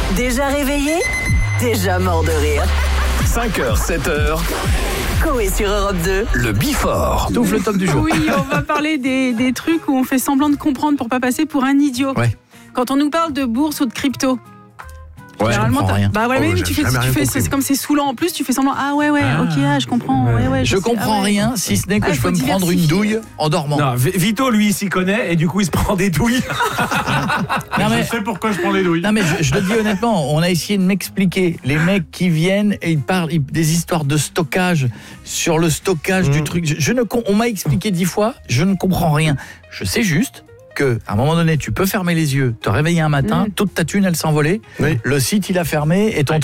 Déjà réveillé? Déjà mort de rire. 5h, 7h, Coé sur Europe 2. le Before. T'ouvres le top du jour. Oui, on va parler des trucs où on fait semblant de comprendre pour pas passer pour un idiot. Ouais. Quand on nous parle de bourse ou de crypto. Ouais, je comprends rien. Bah ouais, Oh, mais j'ai tu jamais rien fais compris. c'est comme c'est saoulant en plus, tu fais semblant ok, je comprends. Ouais, Je comprends rien, si ce n'est que Ah, je peux faut me prendre une diversifier. douille en dormant. Non, Vito, lui, il s'y connaît et du coup, il se prend des douilles. Non, mais- Je sais pourquoi je prends des douilles. Non mais je le dis honnêtement, on a essayé de m'expliquer. Les mecs qui viennent et ils parlent des histoires de stockage, sur le stockage du truc. On m'a expliqué 10 fois, je ne comprends rien. Je sais juste que à un moment donné, tu peux fermer les yeux, te réveiller un matin, toute ta thune elle s'envolait, Oui. le site il a fermé et ton